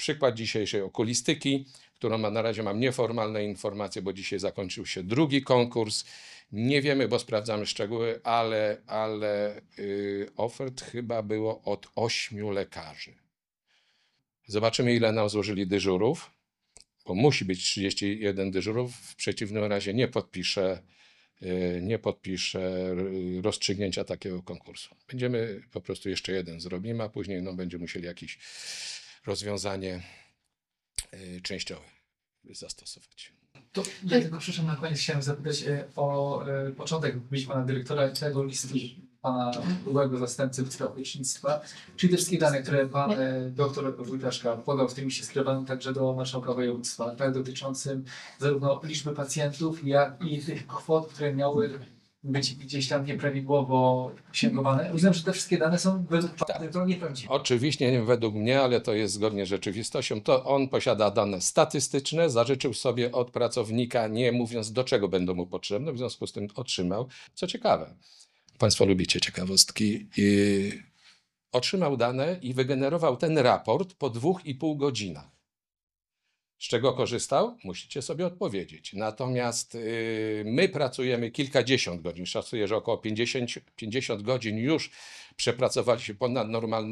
przykład dzisiejszej okulistyki, którą na razie mam nieformalne informacje, bo dzisiaj zakończył się drugi konkurs. Nie wiemy, bo sprawdzamy szczegóły, ale ofert chyba było od 8 lekarzy. Zobaczymy, ile nam złożyli dyżurów, bo musi być 31 dyżurów, w przeciwnym razie nie podpiszę rozstrzygnięcia takiego konkursu. Będziemy po prostu jeszcze jeden zrobimy, a później będziemy musieli jakieś rozwiązanie częściowe zastosować. To ja tylko przepraszam, na koniec chciałem zapytać o początek wypowiedzi pana dyrektora tego listu pana byłego zastępcy ministra opiecznictwa. Czyli te wszystkie dane, które pan doktor Wójtaszka podał w tym liście skierowanym także do marszałka województwa, tak, dotyczącym zarówno liczby pacjentów, jak i tych kwot, które miały być gdzieś tam nieprawidłowo księgowane. Rozumiem, że te wszystkie dane są według pana dyrektora nieprawdziwe. Oczywiście nie według mnie, ale to jest zgodnie z rzeczywistością. To on posiada dane statystyczne, zażyczył sobie od pracownika, nie mówiąc do czego będą mu potrzebne, w związku z tym otrzymał. Co ciekawe, państwo lubicie ciekawostki, otrzymał dane i wygenerował ten raport po 2,5 godzinach. Z czego korzystał? Musicie sobie odpowiedzieć. Natomiast my pracujemy kilkadziesiąt godzin. Szacuję, że około 50 godzin już przepracowaliśmy ponad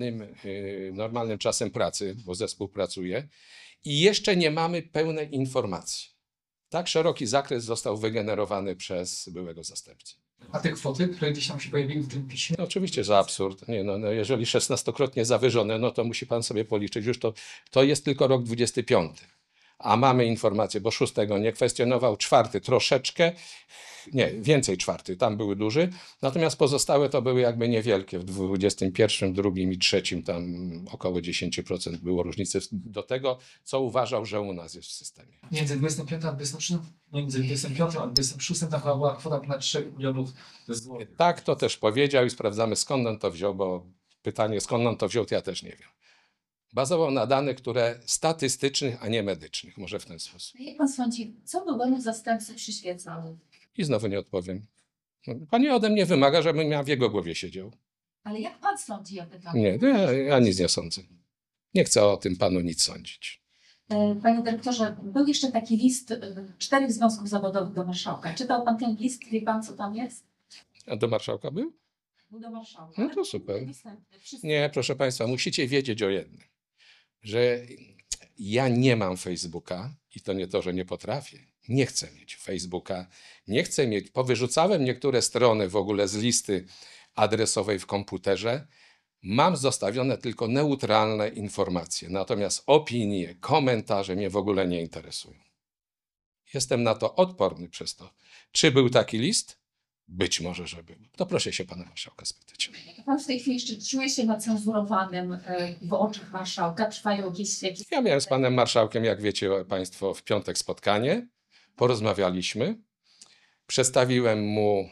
normalnym czasem pracy, bo zespół pracuje i jeszcze nie mamy pełnej informacji. Tak szeroki zakres został wygenerowany przez byłego zastępcę. A te kwoty, które gdzieś tam się pojawiły w tym piśmie? No oczywiście, że absurd. Nie, jeżeli 16-krotnie zawyżone, to musi pan sobie policzyć. Już to jest tylko rok 25. A mamy informację, bo 6 nie kwestionował, 4 troszeczkę, nie, więcej 4, tam były duży, natomiast pozostałe to były jakby niewielkie. W 21, 2 i 3 tam około 10% było różnicy do tego, co uważał, że u nas jest w systemie. Między 25 a 26, między 25 a 26 tam była kwota ponad 3 milionów złotych. Tak, to też powiedział i sprawdzamy, skąd on to wziął, bo pytanie, skąd on to wziął, to ja też nie wiem. Bazował na danych, które statystycznych, a nie medycznych. Może w ten sposób. Jak pan sądzi, co byłemu zastępcy przyświecało? I znowu nie odpowiem. Pani ode mnie wymaga, żebym ja w jego głowie siedział. Ale jak pan sądzi, ja pytam? Nie, ja nic nie sądzę. Nie chcę o tym panu nic sądzić. Panie dyrektorze, był jeszcze taki list 4 związków zawodowych do marszałka. Czytał pan ten list? Wie pan, co tam jest? A do marszałka był? Był do marszałka. No to super. Wszyscy. Nie, proszę państwa, musicie wiedzieć o jednym. Że ja nie mam Facebooka i to nie to, że nie potrafię. Nie chcę mieć Facebooka. Nie chcę mieć. Powyrzucałem niektóre strony w ogóle z listy adresowej w komputerze. Mam zostawione tylko neutralne informacje. Natomiast opinie, komentarze mnie w ogóle nie interesują. Jestem na to odporny przez to. Czy był taki list? Być może, że był. To proszę się pana marszałka spytać. Pan w tej chwili jeszcze czuje się nacenzurowanym w oczach marszałka? Trwają jakieś... Ja miałem z panem marszałkiem, jak wiecie państwo, w piątek spotkanie. Porozmawialiśmy. Przedstawiłem mu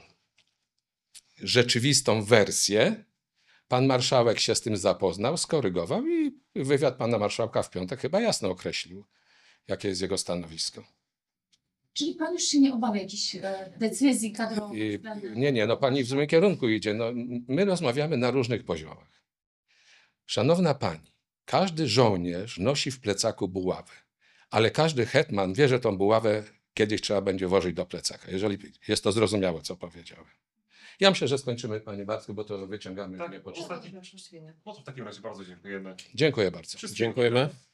rzeczywistą wersję. Pan marszałek się z tym zapoznał, skorygował i wywiad pana marszałka w piątek chyba jasno określił, jakie jest jego stanowisko. Czyli pan już się nie obawia jakichś decyzji kadrowych? Nie, pani w złym kierunku idzie. My rozmawiamy na różnych poziomach. Szanowna pani, każdy żołnierz nosi w plecaku buławę, ale każdy hetman wie, że tą buławę kiedyś trzeba będzie włożyć do plecaka, jeżeli jest to zrozumiałe, co powiedziałem. Ja myślę, że skończymy, panie Bartku, bo to wyciągamy już niepotrzebnie. No to w takim razie bardzo dziękujemy. Dziękuję bardzo. Wszystkiego Dziękujemy.